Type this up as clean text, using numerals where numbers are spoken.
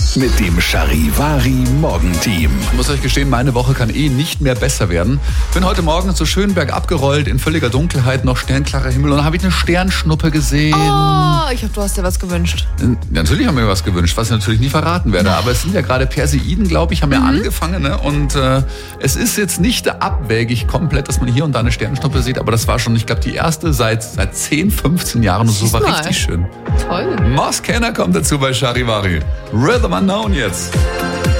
mit dem Charivari Morgenteam. Ich muss euch gestehen, meine Woche kann nicht mehr besser werden. Bin heute Morgen so schön bergab gerollt, in völliger Dunkelheit, noch sternklarer Himmel. Und dann habe ich eine Sternschnuppe gesehen. Oh, ich hoffe, du hast dir was gewünscht. Natürlich haben wir mir was gewünscht, was ich natürlich nie verraten werde. Aber es sind ja gerade Perseiden, glaube ich, haben ja angefangen. Ne? Und es ist jetzt nicht abwegig komplett, dass man hier und da eine Sternschnuppe sieht. Aber das war schon, ich glaube, die erste seit 10, 15 Jahren. Und so war richtig schön. Toll. Moss Kenner kommt dazu bei Charivari. Rhythm Unknown jetzt.